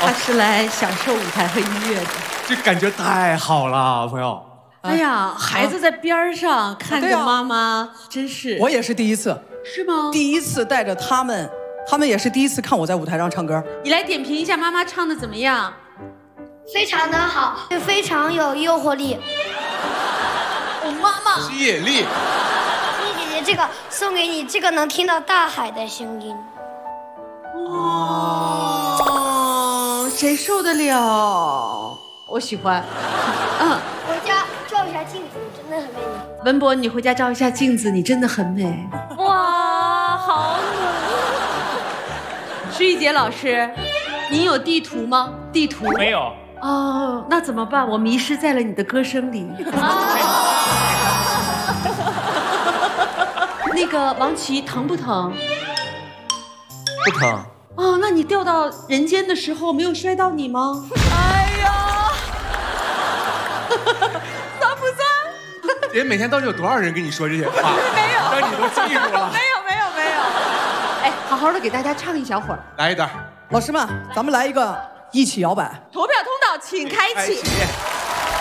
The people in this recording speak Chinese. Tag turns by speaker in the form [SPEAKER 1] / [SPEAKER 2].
[SPEAKER 1] 他是来享受舞台和音乐的。
[SPEAKER 2] 这感觉太好了，朋友。
[SPEAKER 1] 哎呀，孩子在边上看着妈妈，真是。
[SPEAKER 3] 我也是第一次。
[SPEAKER 1] 是吗？
[SPEAKER 3] 第一次带着他们也是第一次看我在舞台上唱歌。
[SPEAKER 1] 你来点评一下妈妈唱的怎么样？
[SPEAKER 4] 非常的好，非常有诱惑力。
[SPEAKER 1] 我妈妈
[SPEAKER 2] 吸引力。
[SPEAKER 4] 妮姐姐，这个送给你，这个能听到大海的声音。
[SPEAKER 1] 哦，谁受得了？我喜欢。
[SPEAKER 4] 回家照一下镜子，真的很美丽。
[SPEAKER 1] 文博，你回家照一下镜子，你真的很美。哇，好美！徐艺杰老师，你有地图吗？地图
[SPEAKER 5] 没有。
[SPEAKER 1] 哦，那怎么办？我迷失在了你的歌声里。那个王琦疼不疼？
[SPEAKER 2] 不疼。
[SPEAKER 1] 哦，那你掉到人间的时候没有摔到你吗？哎呀，酸不酸？
[SPEAKER 2] 姐每天到底有多少人跟你说这些话？
[SPEAKER 1] 没有，
[SPEAKER 2] 让你都记住了。
[SPEAKER 1] 没有。哎，好好的给大家唱一小会儿。
[SPEAKER 2] 来一段。
[SPEAKER 3] 老师们，咱们来一个一起摇摆。
[SPEAKER 1] 投票通道请开启。